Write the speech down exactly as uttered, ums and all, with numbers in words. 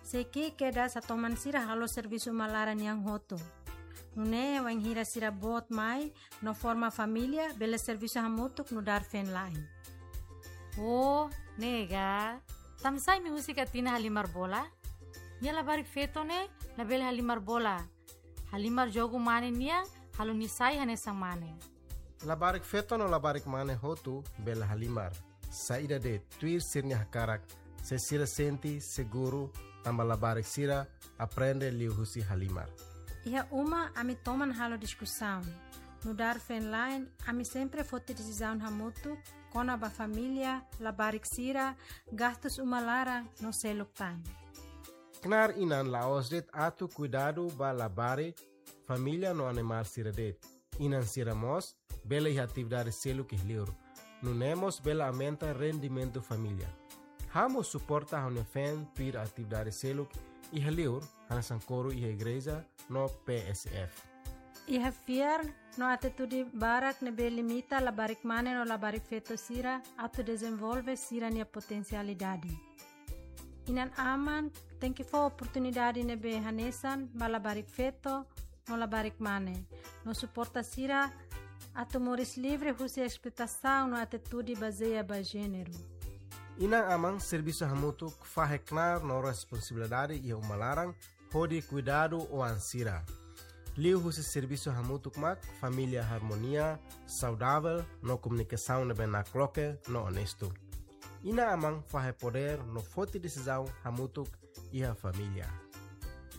Seki queda sa toman sira halo serviço malaran yang hoto. Nune wang hira sira bot mai no forma família bela serviço hamutuk no dar fen lain. Oh, nega. Tamsai mi música tina halimar bola? Nia labarik feto ne na bela halimar bola. Halimar jogo mane nia halu nisai hanesang mane. Labarik feto no labarik mane hotu bela halimar. Saída de tuir sirnya hakarak. Se sira senti seguro tamba labarik sira aprende liu husi halimar. Ia uma ami toman halo discussão. No dar fen line, ami sempre fote decisão hamutu, kona ba família, labarik sira, gastos uma lara no seluk tan. Knar inan laos det atu cuidado ba labare família no animal sira det. Inan sira mos, bela e atividade seluk ihliur. Nunemos bela aumenta rendimento família. Hamo suporta hone fen tuir atividade seluk ihliur, hanasan coro e igreja no P S F. Ia fiar no atitude barak ne be limita labarik mane no labarik feto sira atu desenvolve sira nia potencialidade. Inan aman tem que for oportunidade ne be hanesan ba labarik feto no labarik mane. No suporta sira atu moris livre husi expectação no atitude baseia ba gênero. Inang amang serviço hamutuk faheknar no responsabilidade e uma larang hodi cuidado o ansira. Liu husi serviço hamutuk mak família harmonia saudável no comunicação ne ben nakloke no honesto. Ina amang fahe poder no forte decisão hamutuk e a família.